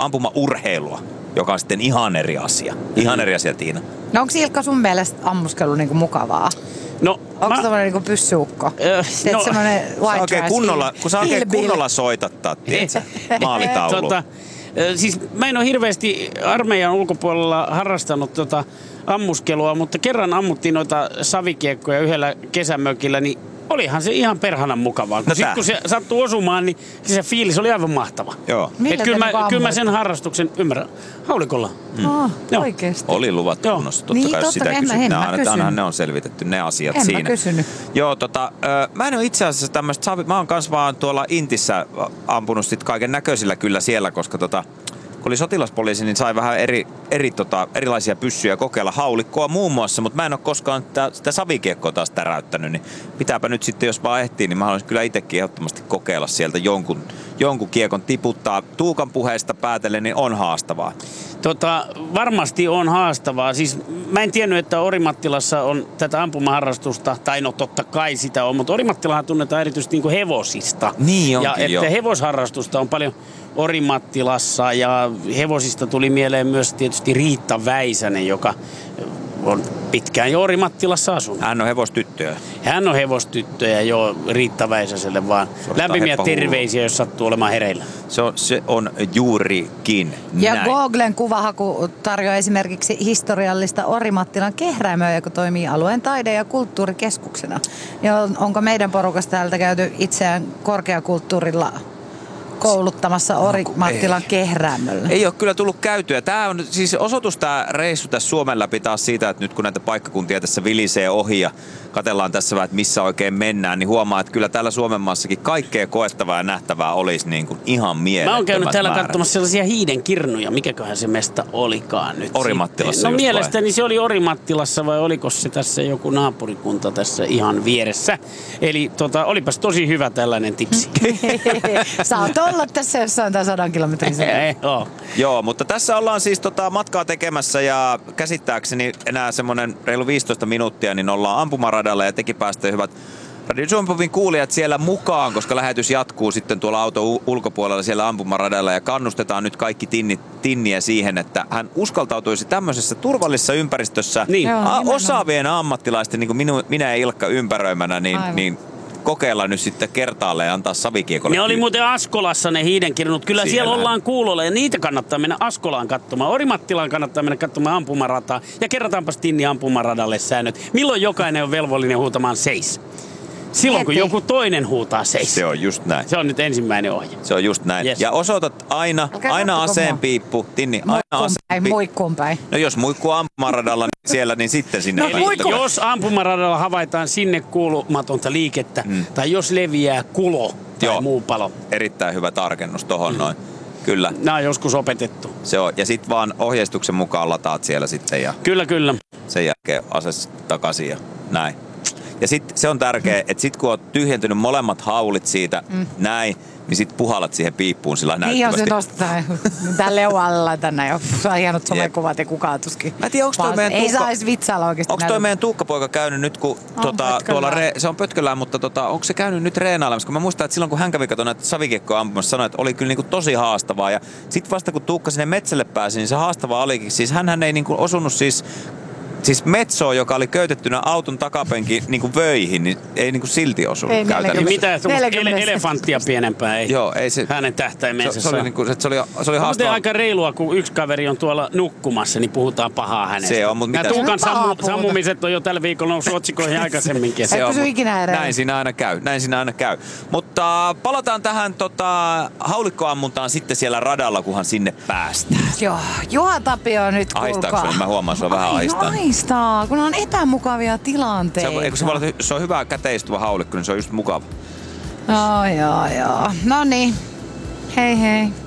ampumaurheilua, joka on sitten ihan eri asia. Ihan eri asia, Tiina. No onko Ilkka sun mielestä ammuskelu niinku mukavaa? No, onko se semmoinen niinku pyssyukko? No, semmoinen white trash. Kun sä oikein kunnolla soitattaa, tietsä, maalitaulu. Siis mä en ole hirveästi armeijan ulkopuolella harrastanut ammuskelua, mutta kerran ammuttiin noita savikiekkoja yhdellä kesämökillä, niin olihan se ihan perhanan mukavaa. No sitten kun se sattuu osumaan, niin se fiilis oli aivan mahtava. Joo. Kyllä mä sen harrastuksen ymmärrän. Haulikolla. Oikeesti. Oli luvat kunnossa. Totta kai, jos sitä kysyt. Ainahan ne on selvitetty, ne asiat siinä. En mä kysynyt. Joo, mä en ole itse asiassa tämmöistä, mä oon kans vaan tuolla Intissä ampunut sit kaiken näköisillä kyllä siellä, koska kun oli sotilaspoliisi, niin sai vähän erilaisia pyssyjä kokeilla, haulikkoa muun muassa, mutta mä en ole koskaan sitä savikiekkoa taas täräyttänyt, niin pitääpä nyt sitten, jos vaan ehtii, niin mä haluaisin kyllä itsekin ehdottomasti kokeilla sieltä jonkun kiekon tiputtaa. Tuukan puheesta päätellen, niin on haastavaa. Varmasti on haastavaa. Siis mä en tiennyt, että Orimattilassa on tätä ampumaharrastusta, tai no totta kai sitä on, mutta Orimattilahan tunnetaan erityisesti niin kuin hevosista. Niin onkin, ja että hevosharrastusta on paljon Orimattilassa, ja hevosista tuli mieleen myös tietysti Riitta Väisänen, joka on pitkään jo Orimattilassa asunut. Hän on hevostyttöjä. Hän on hevostyttöjä jo Riitta Väisäselle vaan. Lämpimiä terveisiä, jos sattuu olemaan hereillä. Se on juurikin ja näin. Googlen kuvahaku tarjoaa esimerkiksi historiallista Orimattilan kehräämöä, joka toimii alueen taide- ja kulttuurikeskuksena. Ja onko meidän porukasta täältä käyty itseään korkeakulttuurilla kouluttamassa Orimattilan kehräämöllä? Ei ole kyllä tullut käytyä. Tämä on siis osoitus, tämä reissu tässä Suomen läpi taas siitä, että nyt kun näitä paikkakuntia tässä vilisee ohi ja katsellaan tässä vähän, että missä oikein mennään, niin huomaa, että kyllä täällä Suomen maassakin kaikkea koettavaa ja nähtävää olisi niin kuin ihan mielettömät. Mä oon käynyt täällä määrät. katsomassa sellaisia hiiden kirnuja. Mikäköhän se mesta olikaan nyt? Orimattilassa. No mielestäni se oli Orimattilassa, vai oliko se tässä joku naapurikunta tässä ihan vieressä? Eli olipas tosi hyvä tällainen tipsi. Saat olla tässä jossain 100 kilometrin Joo, mutta tässä ollaan siis matkaa tekemässä ja käsittääkseni enää semmoinen reilu 15 minuuttia, niin ollaan ampumaradalla ja teki päästä hyvät Radio Suomi kuulijat siellä mukaan, koska lähetys jatkuu sitten tuolla auton ulkopuolella siellä ampumaradalla ja kannustetaan nyt kaikki tinniä siihen, että hän uskaltautuisi tämmöisessä turvallisessa ympäristössä osaavien ammattilaisten, niin kuin minä ja Ilkka ympäröimänä, niin kokeilla nyt sitten kertaalleen ja antaa savikiekolle. Ne oli muuten Askolassa ne hiidenkirnut. Kyllä siellä ollaan kuulolla ja niitä kannattaa mennä Askolaan katsomaan. Orimattilaan kannattaa mennä katsomaan ampumarataa. Ja kerrataanpas Tinni ampumaradalle säännöt. Milloin jokainen on velvollinen huutamaan seis? Silloin kun joku toinen huutaa seis. Se on just näin. Se on nyt ensimmäinen ohje. Se on just näin. Yes. Ja osoitat aina aseen piippu. Tinni, aina aseen piippu. Muikkuun päin. No jos muikkuu ampumaradalla siellä, niin sitten sinne. Jos ampumaradalla havaitaan sinne kuulumatonta liikettä, tai jos leviää kulo tai muu palo. Erittäin hyvä tarkennus tohon noin. Kyllä. Nämä on joskus opetettu. Se on. Ja sit vaan ohjeistuksen mukaan lataat siellä sitten. Ja kyllä. Sen jälkeen ase takaisin ja näin. Ja sitten se on tärkeää, että sit kun oot tyhjentynyt molemmat haulit siitä, näin, niin sit puhallat siihen piippuun sillä näyttävästi. Niin jos se nostaa. Tää leualla tänne jo. Saa hienot somekuvat ja kukaan tuskin. Mä en tiedä, onko toi meidän ei saisi vitsailla oikeesti. Onko toi meidän tuukkapoika käynyt nyt, kun tuolla se on pötköllään, mutta onko se käynyt nyt reenailemassa? Kun mä muistan, että silloin kun hän kävi katsomaan näitä savikiekkoja ampumassa, sanoi, että oli kyllä niinku tosi haastavaa. Ja sit vasta kun Tuukka sinne metsälle pääsi, niin se haastavaa olikin. Siis hänhän ei niinku osunut Siis Metsoa, joka oli köytettynä auton takapenkin niin vöihin, niin ei niin silti osunut käytännössä. Niin mitään elefanttia pienempää ei, ei se, hänen tähtäimensä se oli haastavaa. Aika reilua, kun yksi kaveri on tuolla nukkumassa, niin puhutaan pahaa hänestä. Se on, mutta mitä? Tuukan sammumiset on jo tällä viikolla noussut otsikoihin aikaisemminkin. Se on, näin siinä aina käy. Mutta palataan tähän haulikkoammuntaan sitten siellä radalla, kunhan sinne päästään. Joo, Juha Tapio nyt kuulkaa. Aistaako? Mä huomaan, se on vähän aistaa. Aistaa, kun on epämukavia tilanteita. Se on hyvä käteistuva haulikko, niin se on just mukava. Joo. No niin. Hei hei.